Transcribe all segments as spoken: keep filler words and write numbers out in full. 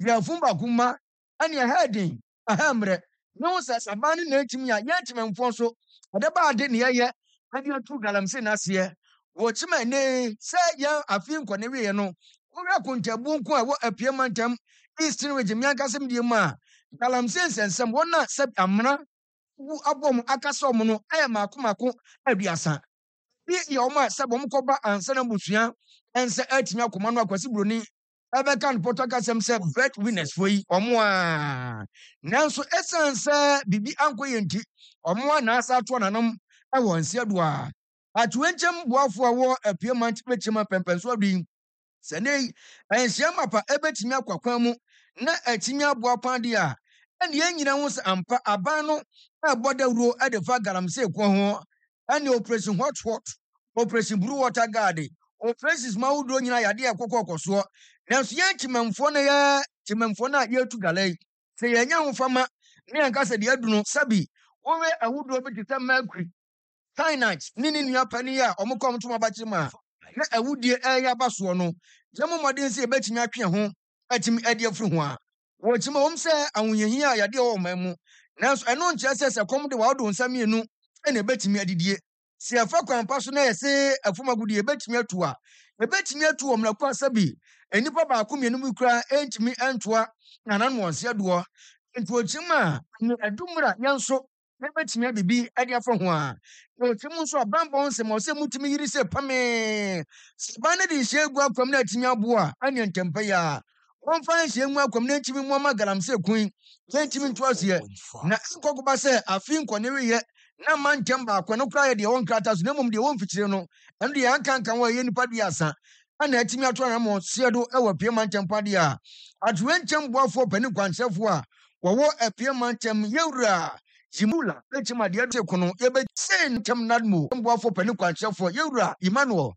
dia fumba kuma ani heading ahamre no sa sabane na etimi a yetimemfo so adeba ade ne ye ade atu galamse na ase wo chima ne se ya afi nkone we no wo akontabu nko a wo apiemantam east region mi ankasem die mu a galamse nsensem wona se amna wu abom akasom no aya makomako aduasa bi ye o ma se bom koba ansa na busua ense atimi akoma no akwasi broni ebe kan potaka sem se bread winners foi omo a nanso essence bibi anko yenti omo a na asa to nanom e won se do a atuenchem boafo a wo apiemantam pechema pempenso adu se nei enhia mapa ebetimi akwakwan mu na atimi aboa pande a ene yenyina ho se ampa aban no abodawro adefa galamse ko ho ene operation hot hot operation blue water guard operation mawudo nyina yade ekokokoso nanso ye chimemfo na ya chimemfo na ye tu galai se yenya ho fama ne anka se de adunu sabi wowe awudo bi te mercury cyanide nini nua pani a omokom to mabachima na awudie eya baso no yemo modin se ebetimi atwe ho atimi ade afuru ho a wo chima wom se awunyehi a yade o mamu nanso eno nche se se kom de wawo nsam yenu ene ebetimi adidie se afa kwampa so na yese afumagudi ebetimi atu a ebetimi atu o mlakwa sabi enipa ba akomienu mu kura entimi antoa na nan wonse aduo ntu ochima adumra yanso ebetimi abibi ade afa ho a ochim nso abambo nse mo se mutimi yiri se pame sibane di shegu akwam na atimi abo a anya ntempa ya wonfa shegu akwam na ntimi mo magalamse kun ntimi ntoase na nkokoba se afi nkone weye na mantem ba akwa kura ye de won krata so na mum de won fikire no eno de ankanka wa ye nipa bi asa ana atimi ato na mo siedo e wa pie mantem pade a atuenchem boafo pani kwanchefo a wo apie mantem yewura Jimula echima de ade kono ebe sen tem nadmo boafo pani kwanchefo yewura Emmanuel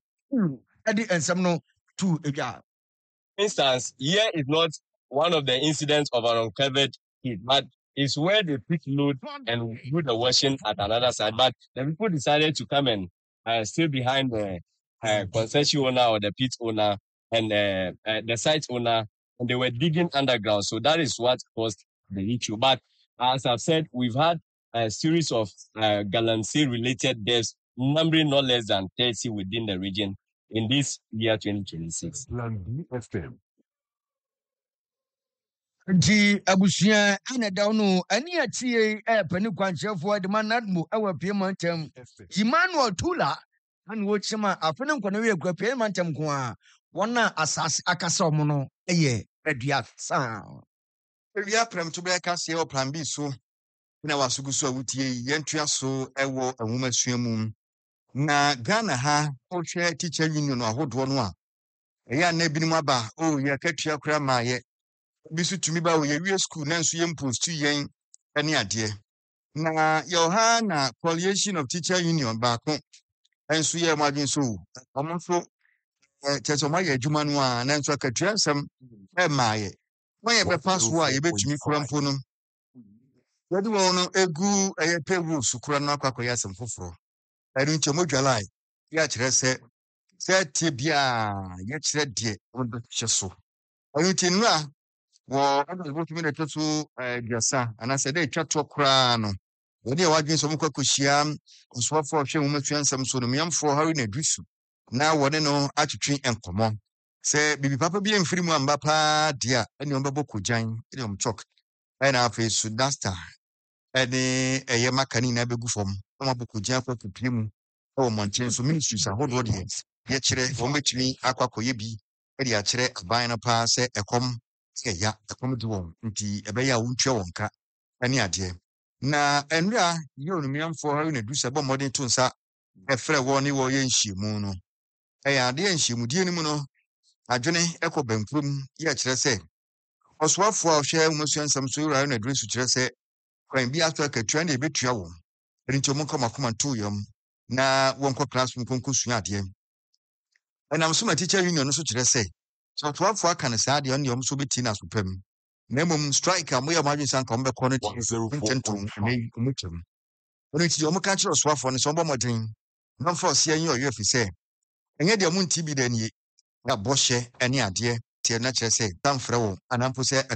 ade ensem no tu edwa. Instance, here is not one of the incidents of an uncovered hit, but it's where they pick load and do the washing at another side. But the people decided to come and uh, stay behind the uh, concession owner or the pit owner and uh, uh, the site owner, and they were digging underground. So that is what caused the issue. But as I've said, we've had a series of uh, galamsey-related deaths, numbering not less than thirty within the region in this year twenty twenty-six. Ji abusia ana dawno ani atie e pani kwanchefo de manadmo awa pie mantem Emmanuel Tula an wo chima afene nkone we akwa pie mantem ko a wona asase akasa omo no eye adua sa ewia prem to be kase o plan B so na wasugu so awutie yentua so ewo ahuma suamu na Ghana ha o hwe teacher union ahodo no a eya na binim aba o ye katua kura maaye bisu tumi ba wo ye wie school na nso ye post yen ene ade na yoha na coalition of teacher union ba ko enso ye madwen so omo so checho ma ye adwuma no a na nso akatua nsem e maaye when ye be pass wo a ye betumi kura mpo no yedi wo no egu eye pewu sukura no akwakoya sem foforo eri nche modwalai ya kire se se tie bia ye kire de wo be hyeso eri nche nura wo ado bo tumi na tetu diasa ana se de twato kura no wodi e wadwen so mkwa kohyia nsofo hwe wo matuan sem so no miamfo hari na dusu na wone no atwetwe enkomo se bibi papa bi emfiri mu amba pa dia ene ombebo kojan ene omchok ena afi sudasta ene eye makani na begu fom omo kojan kwa pipimu o monchen so ministries ahodo de ye kire wo metumi akwakoye bi ede a kire aban na pa se ekom ya ekom de won nti ebe ya wontwe wonka ene ade na enra ye onumiamfo hari na dusu bo modern to nsa efre wo ni wo ye nhyimu no eya ade nhyimu die ni mu no adwene ekọ bankum ye kire se oswafo a hwe umusuan sam so yura na adresu kire se kwan bi ato akatua na ebetua wo rinto mo koma koma to yam na wonko classroom konko sua ade enam so ma teacher union no so kire se so twelve aka na saa de on yom so beti na so pam na mum strike am ye madwen san kom be kono ti intentum ne umutum ono ti yom ka kire oswafo no so bo modin no force ye yin oyo fi se enye de mu nti bi da nie na bohye ene ade tie na kire se tamfre wo anampo se